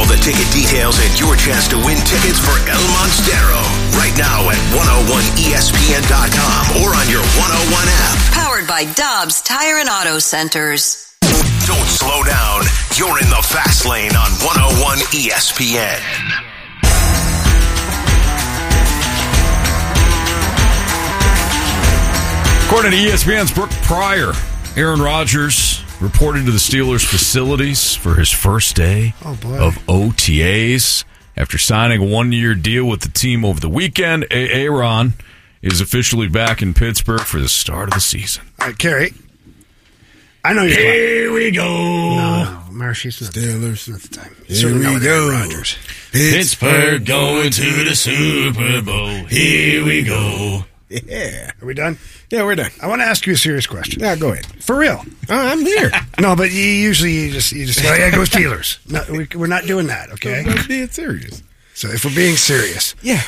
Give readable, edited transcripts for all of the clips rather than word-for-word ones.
the ticket details and your chance to win tickets for El Monstero right now at 101ESPN.com or on your 101 app. Powered by Dobbs Tire and Auto Centers. Don't slow down. You're in the fast lane on 101 ESPN. According to ESPN's Brooke Pryor, Aaron Rodgers reported to the Steelers facilities for his first day of OTAs. After signing a one-year deal with the team over the weekend, Aaron is officially back in Pittsburgh for the start of the season. All right, Kerry. I know you're Here we go. No, Marshy's not Steelers. not the time. Here we go. Rodgers. Pittsburgh going to the Super Bowl. Here we go. Yeah. Are we done? Yeah, we're done. I want to ask you a serious question. Yeah, go ahead. For real. I'm here. No, but you just go, yeah, go Steelers. No, we're not doing that, okay? I'm being serious. So if we're being serious, Yeah.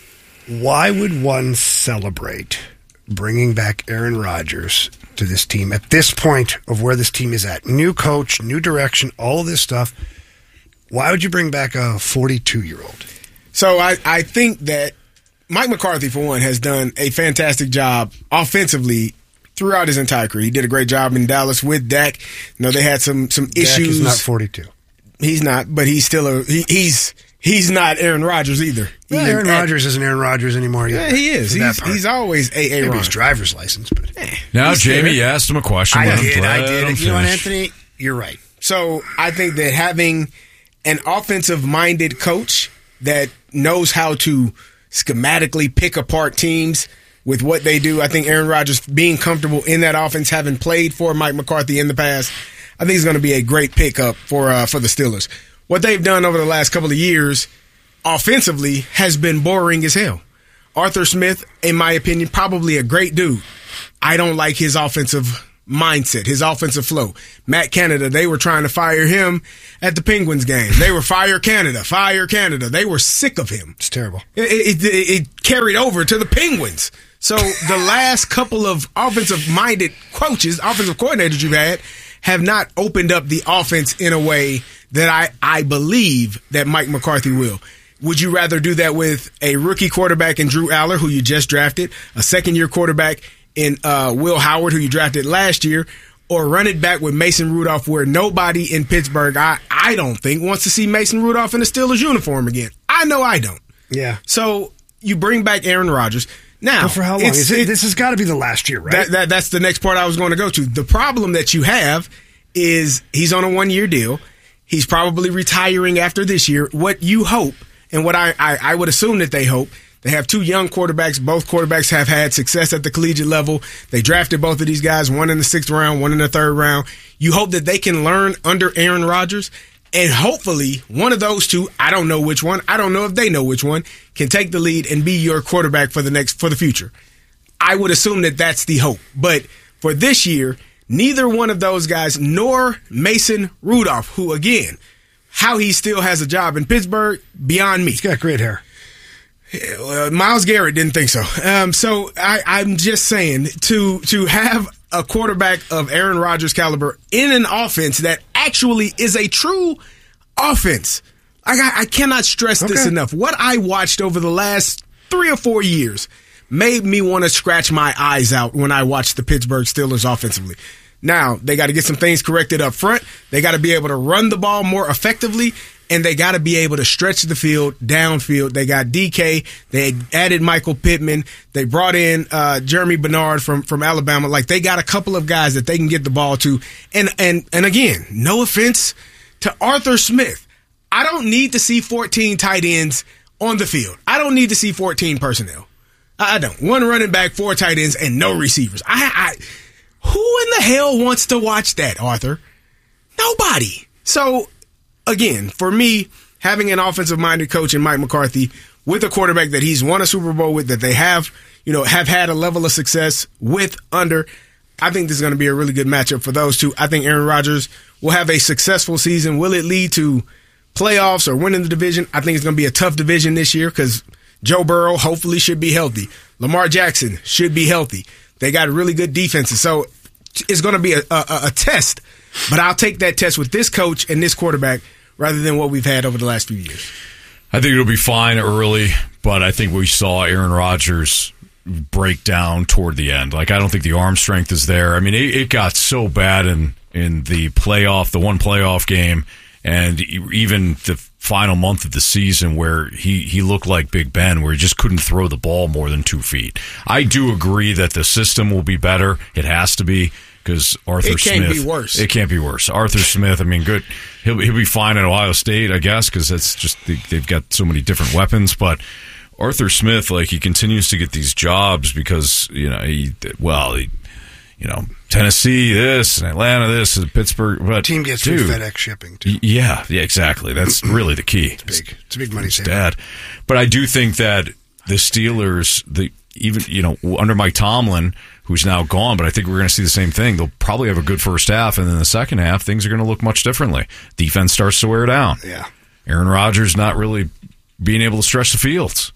why would one celebrate bringing back Aaron Rodgers to this team at this point of where this team is at? New coach, new direction, all of this stuff. Why would you bring back a 42-year-old? So I think that Mike McCarthy, for one, has done a fantastic job offensively throughout his entire career. He did a great job in Dallas with Dak. You know, they had some issues. Dak is not 42. He's not, but he's still he's not Aaron Rodgers either. Well, Aaron Rodgers isn't Aaron Rodgers anymore yet. Yeah, he is. He's always Maybe Aaron. his driver's license, but Now, Jamie, you asked him a question. I Let him did. You know what, finish. Anthony? You're right. So I think that having an offensive-minded coach that knows how to schematically pick apart teams with what they do, I think Aaron Rodgers being comfortable in that offense, having played for Mike McCarthy in the past, I think it's going to be a great pickup for the Steelers. What they've done over the last couple of years offensively has been boring as hell. Arthur Smith, in my opinion, probably a great dude. I don't like his offensive mindset, his offensive flow. Matt Canada, they were trying to fire him at the Penguins game. They were fire Canada. They were sick of him. It's terrible. It carried over to the Penguins. So the last couple of offensive-minded coaches, offensive coordinators you've had, have not opened up the offense in a way that I believe that Mike McCarthy will. Would you rather do that with a rookie quarterback in Drew Aller, who you just drafted, a second-year quarterback in Will Howard, who you drafted last year, or run it back with Mason Rudolph, where nobody in Pittsburgh, I don't think, wants to see Mason Rudolph in a Steelers uniform again? I know I don't. Yeah. So you bring back Aaron Rodgers. Now, But for how long? This has got to be the last year, right? That's the next part I was going to go to. The problem that you have is he's on a one-year deal. He's probably retiring after this year. What you hope, and what I would assume that they hope, they have two young quarterbacks. Both quarterbacks have had success at the collegiate level. They drafted both of these guys, one in the 6th round, one in the 3rd round. You hope that they can learn under Aaron Rodgers, and hopefully one of those two, I don't know which one, I don't know if they know which one, can take the lead and be your quarterback for the future. I would assume that that's the hope. But for this year, neither one of those guys, nor Mason Rudolph, who, again, how he still has a job in Pittsburgh, beyond me. He's got great hair. Myles Garrett didn't think so. So I'm just saying, to have a quarterback of Aaron Rodgers' caliber in an offense that actually is a true offense, I cannot stress this enough. What I watched over the last 3 or 4 years made me want to scratch my eyes out when I watched the Pittsburgh Steelers offensively. Now, they got to get some things corrected up front. They got to be able to run the ball more effectively, and they got to be able to stretch the field downfield. They got DK. They added Michael Pittman. They brought in Jeremy Bernard from Alabama. Like, they got a couple of guys that they can get the ball to. And again, no offense to Arthur Smith. I don't need to see 14 tight ends on the field. I don't need to see 14 personnel. I don't. 1 running back, 4 tight ends, and no receivers. Who in the hell wants to watch that, Arthur? Nobody. So, again, for me, having an offensive-minded coach in Mike McCarthy with a quarterback that he's won a Super Bowl with, that they have had a level of success with under, I think this is going to be a really good matchup for those two. I think Aaron Rodgers will have a successful season. Will it lead to playoffs or winning the division? I think it's going to be a tough division this year because Joe Burrow hopefully should be healthy. Lamar Jackson should be healthy. They got really good defenses. So it's going to be a test, but I'll take that test with this coach and this quarterback rather than what we've had over the last few years. I think it'll be fine early, but I think we saw Aaron Rodgers break down toward the end. Like, I don't think the arm strength is there. I mean, it got so bad in the one playoff game, and even the final month of the season where he looked like Big Ben, where he just couldn't throw the ball more than 2 feet. I do agree that the system will be better. It has to be, because Arthur Smith. It can't be worse. It can't be worse. Arthur Smith, I mean, good. He'll be fine at Ohio State, I guess, because that's just they've got so many different weapons. But Arthur Smith, like, he continues to get these jobs because Tennessee this and Atlanta this and Pittsburgh. But team gets free FedEx shipping too. Yeah, exactly. That's really the key. It's big. It's a big money saver. Dad. But I do think that the Steelers, under Mike Tomlin, who's now gone, but I think we're going to see the same thing. They'll probably have a good first half, and then the second half, things are going to look much differently. Defense starts to wear down. Yeah. Aaron Rodgers not really being able to stretch the fields.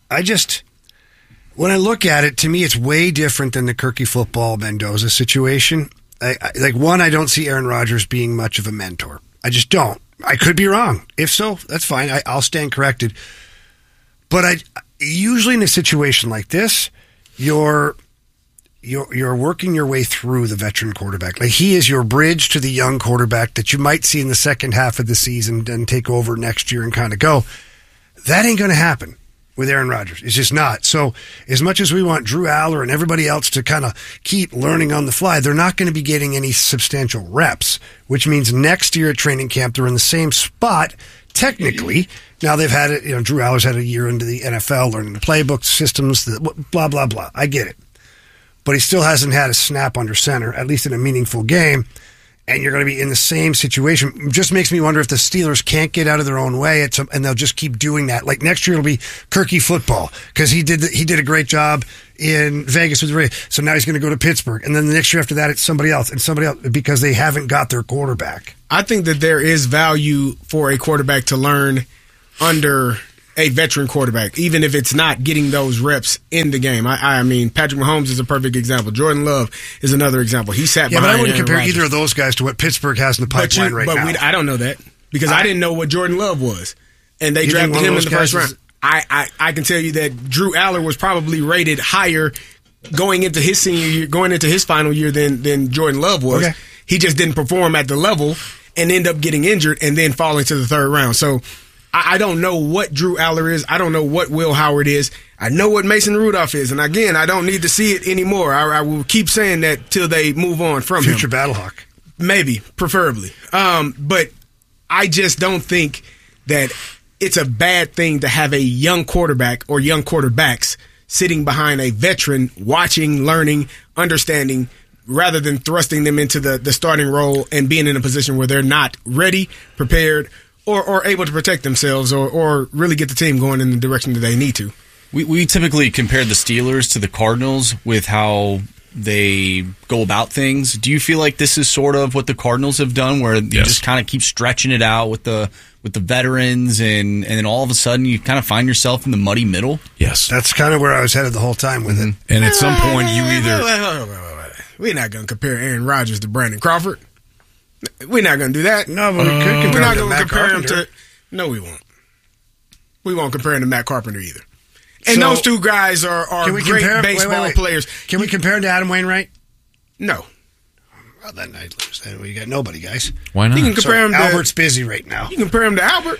When I look at it, to me, it's way different than the Kirky football Mendoza situation. I don't see Aaron Rodgers being much of a mentor. I just don't. I could be wrong. If so, that's fine. I'll stand corrected. But usually in a situation like this, you're working your way through the veteran quarterback. Like, he is your bridge to the young quarterback that you might see in the second half of the season and take over next year and kind of go. That ain't going to happen with Aaron Rodgers. It's just not. So as much as we want Drew Aller and everybody else to kind of keep learning on the fly, they're not going to be getting any substantial reps, which means next year at training camp, they're in the same spot technically. Now they've had it, Drew Aller's had a year into the NFL, learning the playbook systems, blah, blah, blah. I get it. But he still hasn't had a snap under center, at least in a meaningful game. And you're going to be in the same situation. It just makes me wonder if the Steelers can't get out of their own way, and they'll just keep doing that. Like, next year it'll be Kirky football, because he did a great job in Vegas with the Rays. So now he's going to go to Pittsburgh, and then the next year after that it's somebody else because they haven't got their quarterback. I think that there is value for a quarterback to learn under a veteran quarterback, even if it's not getting those reps in the game. I mean, Patrick Mahomes is a perfect example. Jordan Love is another example. He sat behind but I wouldn't Aaron compare Rodgers. either of those guys to what Pittsburgh has in the pipeline right now. I don't know that, because I didn't know what Jordan Love was, and they drafted him in the first round. I can tell you that Drew Aller was probably rated higher going into his senior year, going into his final year than Jordan Love was. Okay. He just didn't perform at the level and end up getting injured and then falling to the third round. So I don't know what Drew Aller is. I don't know what Will Howard is. I know what Mason Rudolph is. And again, I don't need to see it anymore. I will keep saying that till they move on from him. Future Battlehawk. Maybe, preferably. But I just don't think that it's a bad thing to have a young quarterback or young quarterbacks sitting behind a veteran, watching, learning, understanding, rather than thrusting them into the starting role and being in a position where they're not ready, prepared, or able to protect themselves or really get the team going in the direction that they need to. We typically compare the Steelers to the Cardinals with how they go about things. Do you feel like this is sort of what the Cardinals have done, where you just kind of keep stretching it out with the veterans, and then all of a sudden you kind of find yourself in the muddy middle? Yes. That's kind of where I was headed the whole time with it. And at some point you either... We're not going to compare Aaron Rodgers to Brandon Crawford. We're not going to do that. No, but we could compare him to Matt Carpenter. No, we won't. We won't compare him to Matt Carpenter either. And those two guys are great baseball players. Can we compare him to Adam Wainwright? No. Well, then I'd lose. You got nobody, guys. Why not? You can compare him to Albert's busy right now. You can compare him to Albert.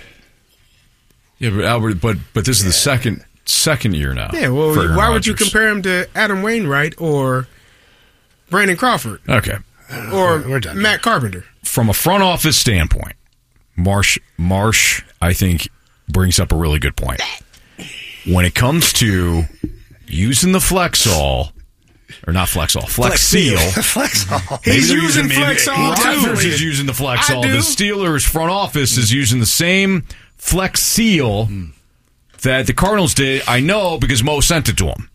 Yeah, but Albert, but this is the second year now. Yeah, well, why would you compare him to Adam Wainwright or Brandon Crawford? Okay. Or Matt Carpenter? From a front office standpoint, Marsh, I think, brings up a really good point. When it comes to using the Flexall, or not Flexall, Flex Seal. Flexall. He's using Flexall too. Rodgers is using the Flexall. The Steelers front office is using the same Flex Seal that the Cardinals did. I know because Mo sent it to him.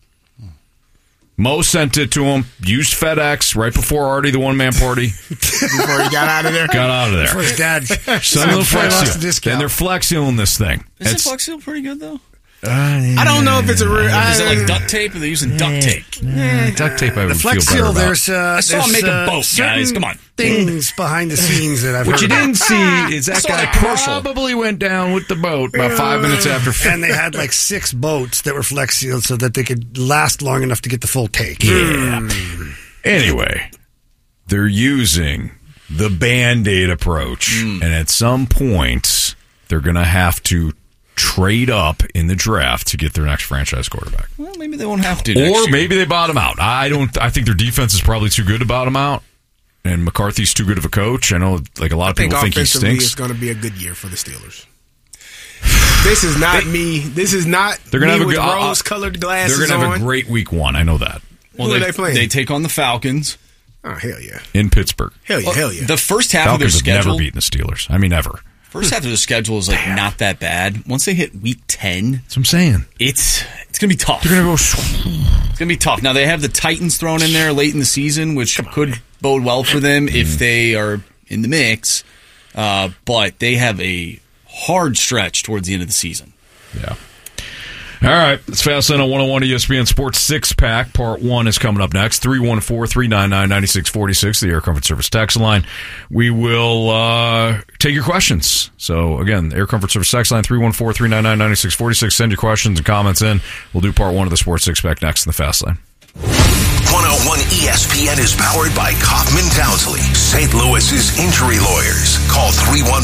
Mo sent it to him, used FedEx right before Artie, the one-man party. Before he got out of there? Got out of there. Before his dad Sent him the Flex Seal. Then they're Flex Sealing this thing. Isn't Flex Seal pretty good, though? I don't know if it's a real. Is it like duct tape? Or are they using duct tape? Duct tape, I would feel Flex better Seal, about. there's I saw him make a boat, guys. Come on. Things behind the scenes that I've What heard you about. didn't see is that saw guy that commercial. probably went down with the boat about 5 minutes after. And they had like 6 boats that were Flex Sealed so that they could last long enough to get the full take. Yeah. Anyway, they're using the Band-Aid approach. And at some point, they're going to have to trade up in the draft to get their next franchise quarterback. Well, maybe they won't have to. Or maybe they bottom out. I think their defense is probably too good to bottom out. And McCarthy's too good of a coach. I know like a lot of people think he stinks. It's going to be a good year for the Steelers. This is not me. This is not They're gonna me have with a rose-colored glasses They're going to have on. a great week 1. I know that. Well, Who are they playing? They take on the Falcons. Oh, hell yeah. In Pittsburgh. Hell yeah, hell yeah. The first half Falcons of their have schedule. never beaten the Steelers. I mean, ever. First half of the schedule is like not that bad. Once they hit week 10, That's what I'm saying. it's going to be tough. They're going to go. It's going to be tough. Now, they have the Titans thrown in there late in the season, which could bode well for them if they are in the mix. But they have a hard stretch towards the end of the season. Yeah. All right. It's Fastlane on 101 ESPN Sports 6-pack. Part 1 is coming up next. 314-399-9646, the Air Comfort Service text line. We will take your questions. So, again, Air Comfort Service text line, 314-399-9646. Send your questions and comments in. We'll do Part 1 of the Sports 6-pack next in the Fastlane. 101 ESPN is powered by Kaufman Townsley, St. Louis's injury lawyers. Call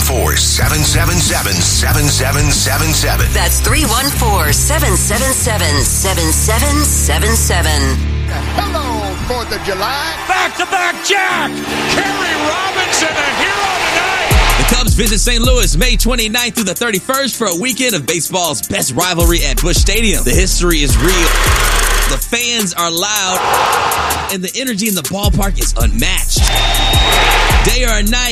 314-777-7777. That's 314-777-7777. Hello, 4th of July. Back-to-back Jack! Kerry Robinson, a hero tonight! The Cubs visit St. Louis May 29th through the 31st for a weekend of baseball's best rivalry at Busch Stadium. The history is real. The fans are loud, and the energy in the ballpark is unmatched. Day or night,